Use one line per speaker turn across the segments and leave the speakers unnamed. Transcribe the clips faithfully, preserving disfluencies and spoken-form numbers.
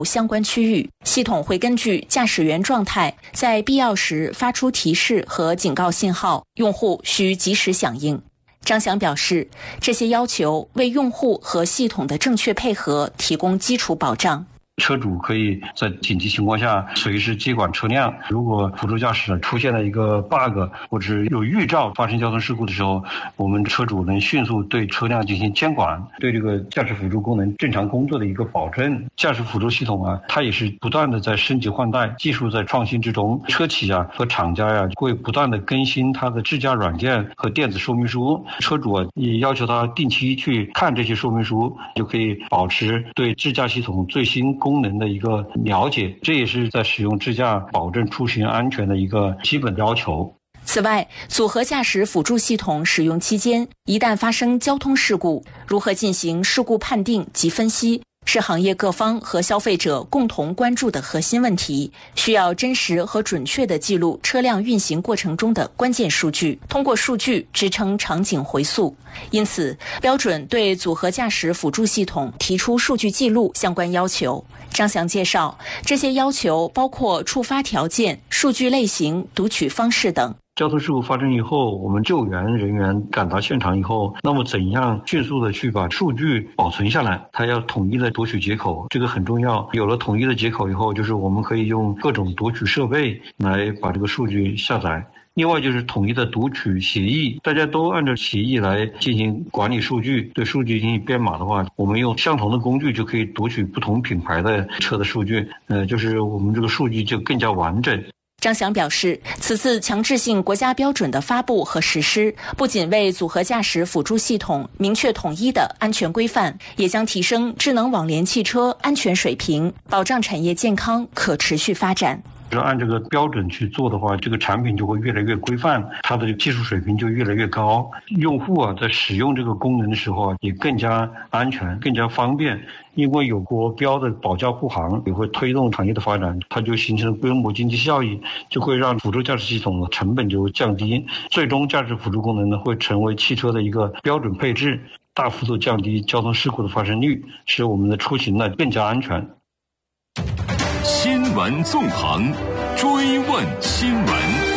相关区域，系统会根据驾驶员状态，在必要时发出提示和警告信号，用户需及时响应。张翔表示，这些要求为用户和系统的正确配合提供基础保障。
车主可以在紧急情况下随时接管车辆，如果辅助驾驶出现了一个 bug 或者是有预兆发生交通事故的时候，我们车主能迅速对车辆进行监管，对这个驾驶辅助功能正常工作的一个保证。驾驶辅助系统啊，它也是不断的在升级换代，技术在创新之中，车企啊和厂家呀、啊、会不断的更新它的智驾软件和电子说明书，车主啊也要求他定期去看这些说明书，就可以保持对智驾系统最新功能的一个了解，这也是在使用智驾保证出行安全的一个基本要求。
此外，组合驾驶辅助系统使用期间，一旦发生交通事故，如何进行事故判定及分析，是行业各方和消费者共同关注的核心问题，需要真实和准确地记录车辆运行过程中的关键数据，通过数据支撑场景回溯。因此，标准对组合驾驶辅助系统提出数据记录相关要求。张翔介绍，这些要求包括触发条件、数据类型、读取方式等。
交通事故发生以后，我们救援人员赶到现场以后，那么怎样迅速的去把数据保存下来？它要统一的读取接口，这个很重要。有了统一的接口以后，就是我们可以用各种读取设备来把这个数据下载。另外就是统一的读取协议，大家都按照协议来进行管理数据，对数据进行编码的话，我们用相同的工具就可以读取不同品牌的车的数据，呃，就是我们这个数据就更加完整。
张翔表示，此次强制性国家标准的发布和实施，不仅为组合驾驶辅助系统明确统一的安全规范，也将提升智能网联汽车安全水平，保障产业健康可持续发展。
按这个标准去做的话，这个产品就会越来越规范，它的技术水平就越来越高。用户啊，在使用这个功能的时候啊，也更加安全、更加方便。因为有国标的保驾护航，也会推动行业的发展，它就形成了规模经济效益，就会让辅助驾驶系统的成本就降低，最终驾驶辅助功能呢会成为汽车的一个标准配置，大幅度降低交通事故的发生率，使我们的出行呢更加安全。
新闻纵横，追问新闻。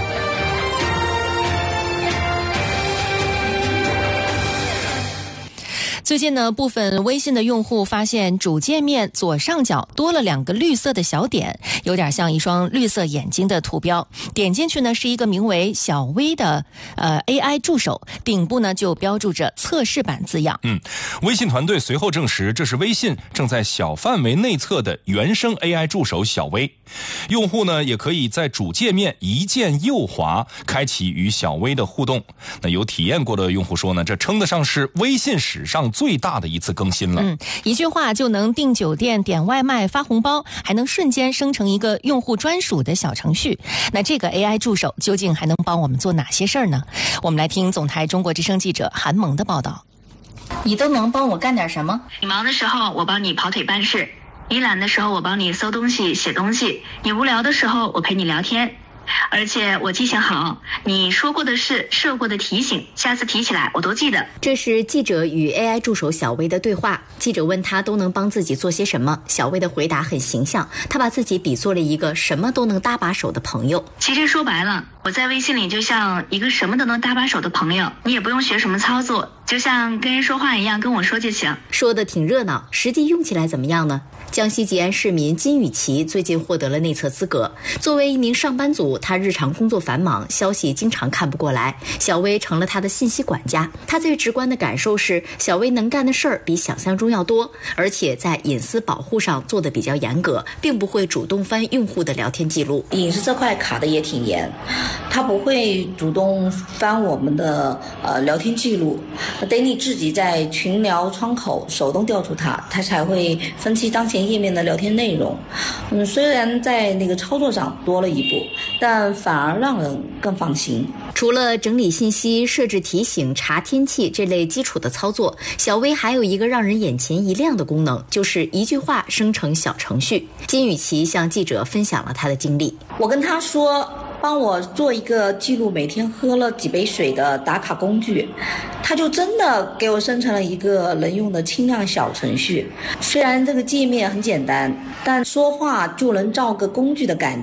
最近呢，部分微信的用户发现主界面左上角多了两个绿色的小点，有点像一双绿色眼睛的图标。点进去呢，是一个名为小微的呃 A I 助手，顶部呢就标注着测试版字样。
嗯，微信团队随后证实，这是微信正在小范围内测的原生 A I 助手小微。用户呢也可以在主界面一键右滑，开启与小微的互动。那有体验过的用户说呢，这称得上是微信史上最大的一次更新了。
嗯，一句话就能订酒店、点外卖、发红包，还能瞬间生成一个用户专属的小程序。那这个 A I 助手究竟还能帮我们做哪些事儿呢？我们来听总台中国之声记者韩萌的报道。
你都能帮我干点什么？
你忙的时候我帮你跑腿办事，你懒的时候我帮你搜东西写东西，你无聊的时候我陪你聊天。而且我记性好，你说过的事、设过的提醒，下次提起来我都记得。
这是记者与 A I 助手小微的对话。记者问他都能帮自己做些什么，小微的回答很形象，他把自己比作了一个什么都能搭把手的朋友。
其实说白了，我在微信里就像一个什么都能搭把手的朋友，你也不用学什么操作，就像跟人说话一样跟我说就行。
说的挺热闹，实际用起来怎么样呢？江西吉安市民金雨琪最近获得了内测资格。作为一名上班族，他日常工作繁忙，消息经常看不过来，小微成了他的信息管家。他最直观的感受是，小微能干的事儿比想象中要多，而且在隐私保护上做得比较严格，并不会主动翻用户的聊天记录。
隐私这块卡的也挺严，他不会主动翻我们的呃聊天记录，得你自己在群聊窗口手动调出它，它才会分析当前页面的聊天内容。嗯，虽然在那个操作上多了一步，但反而让人更放心。
除了整理信息、设置提醒、查天气这类基础的操作，小微还有一个让人眼前一亮的功能，就是一句话生成小程序。金雨琪向记者分享了他的经历。
我跟他说，帮我做一个记录每天喝了几杯水的打卡工具。 它就真的给我生成了一个能用的轻量小程序。虽然这个界面很简单，但说话就能造个工具的感觉。